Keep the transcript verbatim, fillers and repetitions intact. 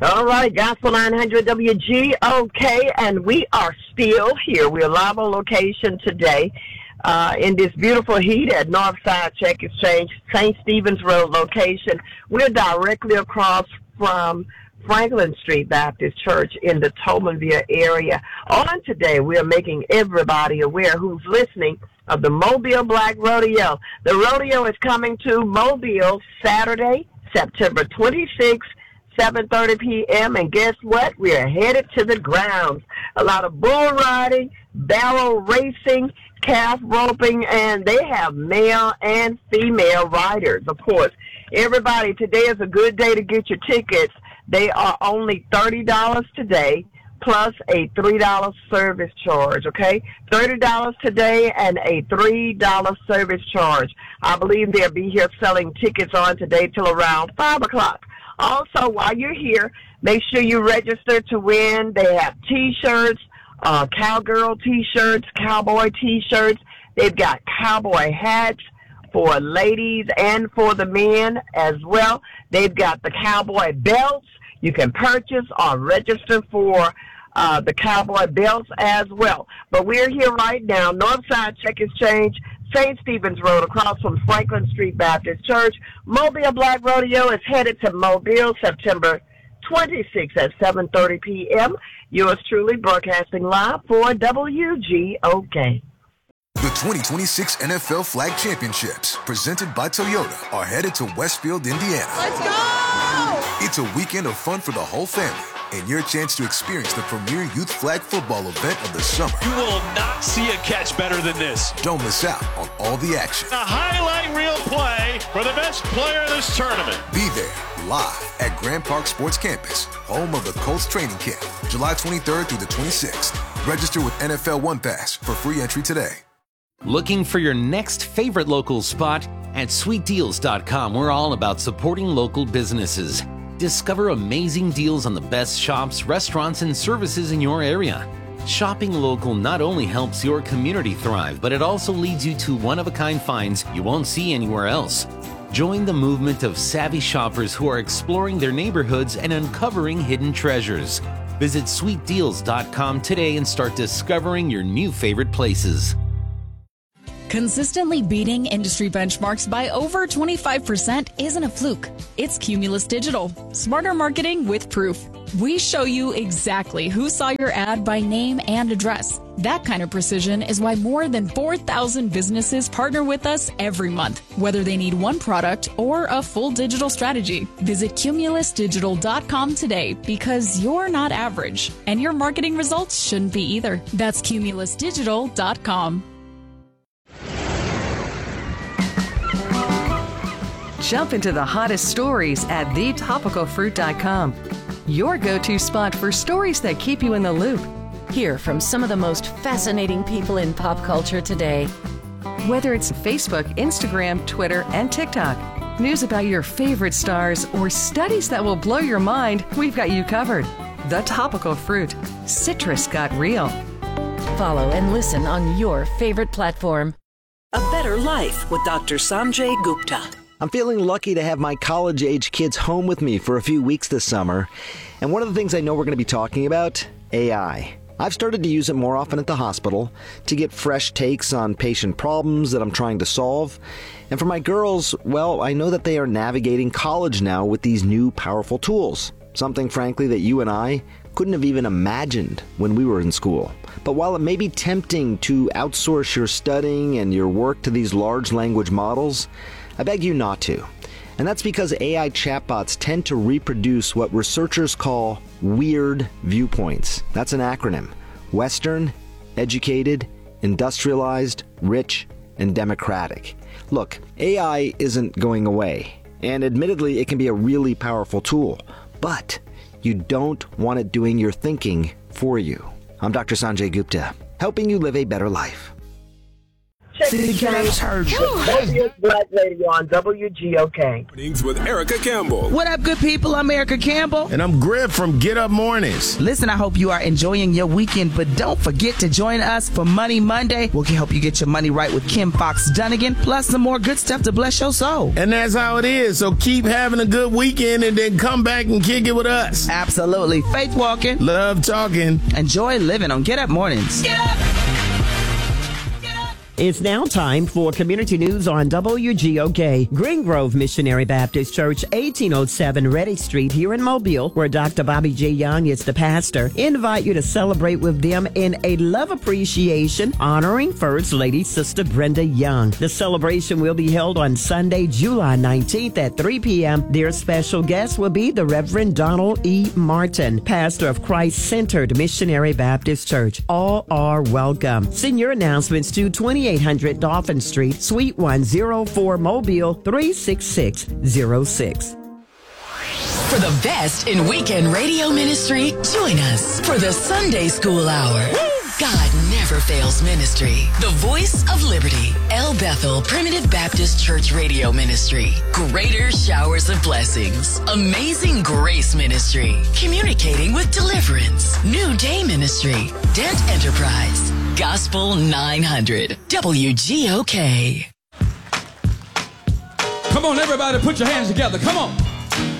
All right, Gospel nine hundred W G O K, and we are still here. We're live on location today uh, in this beautiful heat at Northside Check Exchange, Saint Stephen's Road location. We're directly across from Franklin Street Baptist Church in the Tobinville area. On today, we are making everybody aware who's listening of the Mobile Black Rodeo. The rodeo is coming to Mobile Saturday, September twenty-sixth, seven thirty p.m. And guess what? We are headed to the grounds. A lot of bull riding, barrel racing, calf roping, and they have male and female riders, of course. Everybody, today is a good day to get your tickets. They are only thirty dollars today, plus a three dollars service charge, okay? thirty dollars today and a three dollars service charge. I believe they'll be here selling tickets on today till around five o'clock. Also, while you're here, make sure you register to win. They have T-shirts, uh, cowgirl T-shirts, cowboy T-shirts. They've got cowboy hats for ladies and for the men as well. They've got the cowboy belts. You can purchase or register for uh, the cowboy belts as well. But we're here right now, Northside Check Exchange, Saint Stephen's Road, across from Franklin Street Baptist Church. Mobile Black Rodeo is headed to Mobile September twenty-sixth at seven thirty p.m. Yours truly broadcasting live for W G O K. The twenty twenty-six N F L Flag Championships, presented by Toyota, are headed to Westfield, Indiana. Let's go! It's a weekend of fun for the whole family and your chance to experience the premier youth flag football event of the summer. You will not see a catch better than this. Don't miss out on all the action. A highlight reel play for the best player in this tournament. Be there live at Grand Park Sports Campus, home of the Colts training camp, July twenty-third through the twenty-sixth. Register with N F L One Pass for free entry today. Looking for your next favorite local spot? At sweet deals dot com, we're all about supporting local businesses. Discover amazing deals on the best shops, restaurants, and services in your area. Shopping local not only helps your community thrive, but it also leads you to one-of-a-kind finds you won't see anywhere else. Join the movement of savvy shoppers who are exploring their neighborhoods and uncovering hidden treasures. Visit sweet deals dot com today and start discovering your new favorite places. Consistently beating industry benchmarks by over twenty-five percent isn't a fluke. It's Cumulus Digital. Smarter marketing with proof. We show you exactly who saw your ad by name and address. That kind of precision is why more than four thousand businesses partner with us every month, whether they need one product or a full digital strategy. Visit Cumulus Digital dot com today because you're not average, and your marketing results shouldn't be either. That's Cumulus Digital dot com. Jump into the hottest stories at the topical fruit dot com. Your go-to spot for stories that keep you in the loop. Hear from some of the most fascinating people in pop culture today. Whether it's Facebook, Instagram, Twitter, and TikTok, news about your favorite stars, or studies that will blow your mind, we've got you covered. The Topical Fruit. Citrus got real. Follow and listen on your favorite platform. A Better Life with Doctor Sanjay Gupta. I'm feeling lucky to have my college-age kids home with me for a few weeks this summer. And one of the things I know we're going to be talking about, A I. I've started to use it more often at the hospital to get fresh takes on patient problems that I'm trying to solve. And for my girls, well, I know that they are navigating college now with these new powerful tools. Something, frankly, that you and I couldn't have even imagined when we were in school. But while it may be tempting to outsource your studying and your work to these large language models, I beg you not to. And that's because A I chatbots tend to reproduce what researchers call weird viewpoints. That's an acronym. Western, educated, industrialized, rich, and democratic. Look, A I isn't going away. And admittedly, it can be a really powerful tool. But you don't want it doing your thinking for you. I'm Doctor Sanjay Gupta, helping you live a better life. Check Exchange. Mobile's Black Radio on W G O K. Mornings with Erica Campbell. What up, good people? I'm Erica Campbell. And I'm Griff from Get Up Mornings. Listen, I hope you are enjoying your weekend, but don't forget to join us for Money Monday. We'll help you get your money right with Kim Fox Dunnigan, plus some more good stuff to bless your soul. And that's how it is. So keep having a good weekend and then come back and kick it with us. Absolutely. Faith walking. Love talking. Enjoy living on Get Up Mornings. Get up! It's now time for community news on W G O K. Green Grove Missionary Baptist Church, eighteen oh seven Reddy Street here in Mobile, where Doctor Bobby J. Young is the pastor, invite you to celebrate with them in a love appreciation honoring First Lady Sister Brenda Young. The celebration will be held on Sunday, July nineteenth at three p.m. Their special guest will be the Reverend Donald E. Martin, pastor of Christ-Centered Missionary Baptist Church. All are welcome. Send your announcements to twenty-eight hundred Dolphin Street, Suite one oh four, Mobile, three six six zero six. For the best in weekend radio ministry, join us for the Sunday School Hour. God Never Fails Ministry, the voice of liberty. El Bethel Primitive Baptist Church Radio Ministry. Greater Showers of Blessings. Amazing Grace Ministry. Communicating with Deliverance. New Day Ministry. Dent Enterprise. Gospel nine hundred. W G O K. Come on, everybody, put your hands together. Come on.